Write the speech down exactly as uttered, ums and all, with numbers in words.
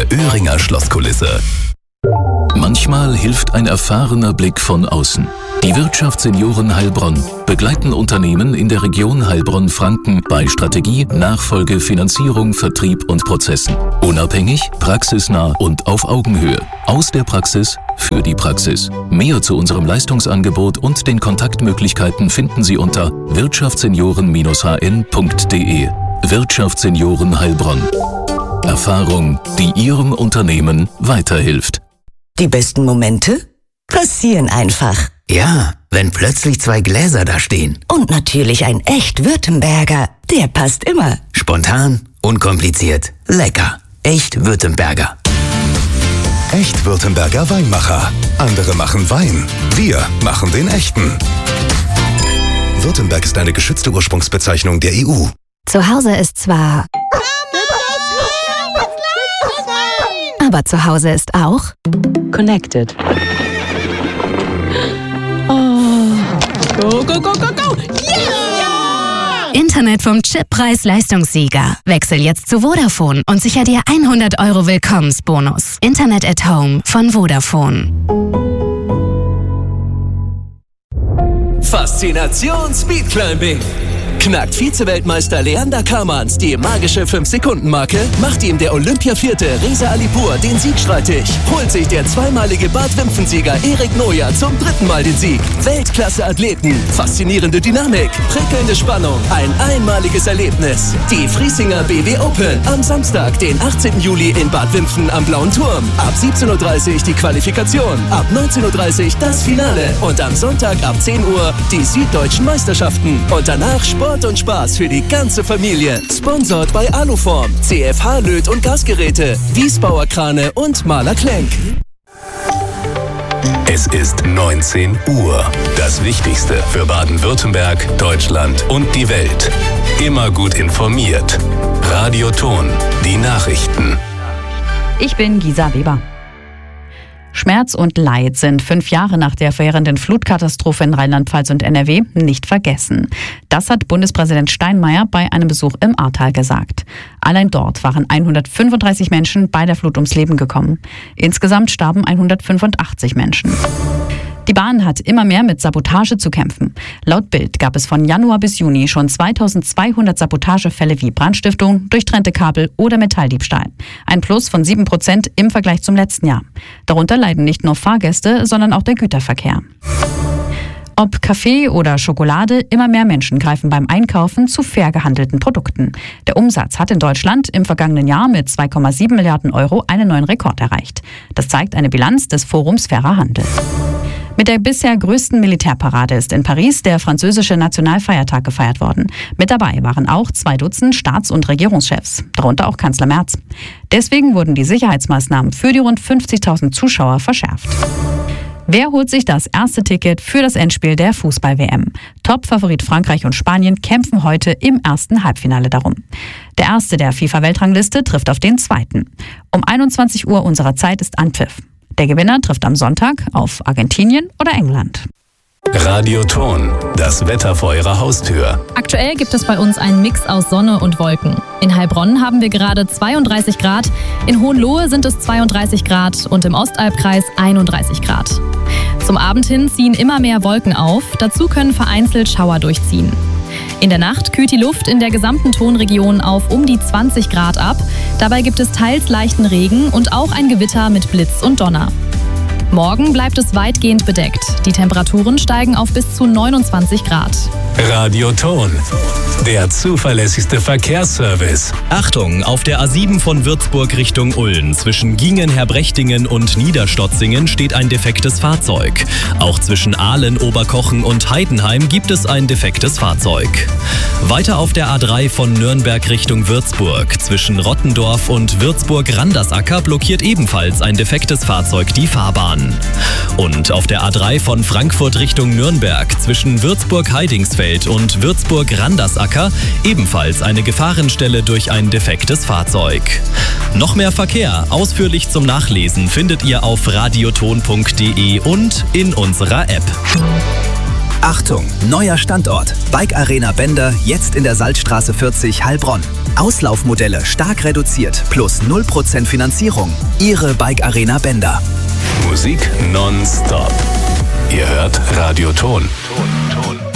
der Öhringer Schlosskulisse. Manchmal hilft ein erfahrener Blick von außen. Die Wirtschaftssenioren Heilbronn begleiten Unternehmen in der Region Heilbronn-Franken bei Strategie, Nachfolge, Finanzierung, Vertrieb und Prozessen. Unabhängig, praxisnah und auf Augenhöhe. Aus der Praxis für die Praxis. Mehr zu unserem Leistungsangebot und den Kontaktmöglichkeiten finden Sie unter wirtschaftssenioren Bindestrich h n punkt d e. Wirtschaftssenioren Heilbronn. Erfahrung, die Ihrem Unternehmen weiterhilft. Die besten Momente passieren einfach. Ja, wenn plötzlich zwei Gläser da stehen. Und natürlich ein echt Württemberger. Der passt immer. Spontan, unkompliziert, lecker. Echt Württemberger. Echt Württemberger Weinmacher. Andere machen Wein. Wir machen den echten. Württemberg ist eine geschützte Ursprungsbezeichnung der E U. Zu Hause ist zwar... Aber zu Hause ist auch... Connected. Go, go, go, go, go! Yeah! Internet vom Chip Preis-Leistungssieger. Wechsel jetzt zu Vodafone und sicher dir hundert Euro Willkommensbonus. Internet at Home von Vodafone. Faszination Speedclimbing. Knackt Vize-Weltmeister Leander Kamans die magische fünf Sekunden Marke, macht ihm der Olympia-Vierte Reza Alipur den Sieg streitig, holt sich der zweimalige Bad-Wimpfen-Sieger Erik Noja zum dritten Mal den Sieg. Weltklasse-Athleten, faszinierende Dynamik, prickelnde Spannung, ein einmaliges Erlebnis. Die Friesinger B W Open am Samstag, den achtzehnten Juli in Bad Wimpfen am Blauen Turm. Ab siebzehn Uhr dreißig die Qualifikation, ab neunzehn Uhr dreißig das Finale und am Sonntag ab zehn Uhr die Süddeutschen Meisterschaften. Und danach Sport und Spaß für die ganze Familie. Sponsored bei Aluform, C F H Löt- und Gasgeräte, Wiesbauer Krane und Maler Klenk. Es ist neunzehn Uhr. Das Wichtigste für Baden-Württemberg, Deutschland und die Welt. Immer gut informiert. Radio Ton, die Nachrichten. Ich bin Gisa Weber. Schmerz und Leid sind fünf Jahre nach der verheerenden Flutkatastrophe in Rheinland-Pfalz und N R W nicht vergessen. Das hat Bundespräsident Steinmeier bei einem Besuch im Ahrtal gesagt. Allein dort waren hundertfünfunddreißig Menschen bei der Flut ums Leben gekommen. Insgesamt starben hundertfünfundachtzig Menschen. Die Bahn hat immer mehr mit Sabotage zu kämpfen. Laut Bild gab es von Januar bis Juni schon zweitausendzweihundert Sabotagefälle wie Brandstiftung, durchtrennte Kabel oder Metalldiebstahl. Ein Plus von sieben Prozent im Vergleich zum letzten Jahr. Darunter leiden nicht nur Fahrgäste, sondern auch der Güterverkehr. Ob Kaffee oder Schokolade, immer mehr Menschen greifen beim Einkaufen zu fair gehandelten Produkten. Der Umsatz hat in Deutschland im vergangenen Jahr mit zwei Komma sieben Milliarden Euro einen neuen Rekord erreicht. Das zeigt eine Bilanz des Forums Fairer Handel. Mit der bisher größten Militärparade ist in Paris der französische Nationalfeiertag gefeiert worden. Mit dabei waren auch zwei Dutzend Staats- und Regierungschefs, darunter auch Kanzler Merz. Deswegen wurden die Sicherheitsmaßnahmen für die rund fünfzigtausend Zuschauer verschärft. Wer holt sich das erste Ticket für das Endspiel der Fußball-W M? Top-Favorit Frankreich und Spanien kämpfen heute im ersten Halbfinale darum. Der erste der FIFA-Weltrangliste trifft auf den zweiten. Um einundzwanzig Uhr unserer Zeit ist Anpfiff. Der Gewinner trifft am Sonntag auf Argentinien oder England. Radio Ton, das Wetter vor Ihrer Haustür. Aktuell gibt es bei uns einen Mix aus Sonne und Wolken. In Heilbronn haben wir gerade zweiunddreißig Grad, in Hohenlohe sind es zweiunddreißig Grad und im Ostalbkreis einunddreißig Grad. Zum Abend hin ziehen immer mehr Wolken auf, dazu können vereinzelt Schauer durchziehen. In der Nacht kühlt die Luft in der gesamten Tonregion auf um die zwanzig Grad ab. Dabei gibt es teils leichten Regen und auch ein Gewitter mit Blitz und Donner. Morgen bleibt es weitgehend bedeckt. Die Temperaturen steigen auf bis zu neunundzwanzig Grad. Radio Ton, der zuverlässigste Verkehrsservice. Achtung, auf der A sieben von Würzburg Richtung Ulm zwischen Giengen, Herbrechtingen und Niederstotzingen steht ein defektes Fahrzeug. Auch zwischen Ahlen, Oberkochen und Heidenheim gibt es ein defektes Fahrzeug. Weiter auf der A drei von Nürnberg Richtung Würzburg zwischen Rottendorf und Würzburg-Randersacker blockiert ebenfalls ein defektes Fahrzeug die Fahrbahn. Und auf der A drei von Frankfurt Richtung Nürnberg zwischen Würzburg-Heidingsfeld und Würzburg-Randersacker ebenfalls eine Gefahrenstelle durch ein defektes Fahrzeug. Noch mehr Verkehr, ausführlich zum Nachlesen, findet ihr auf radioton punkt de und in unserer App. Achtung, neuer Standort. Bike Arena Bender, jetzt in der Salzstraße vierzig, Heilbronn. Auslaufmodelle stark reduziert, plus null Prozent Finanzierung. Ihre Bike Arena Bender. Musik nonstop. Ihr hört Radio Ton. Ton, Ton.